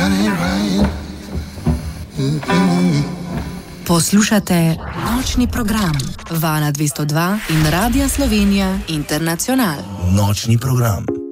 Poslušate nočni program Vala 202 in Radia Slovenija Internacional. Nočni program.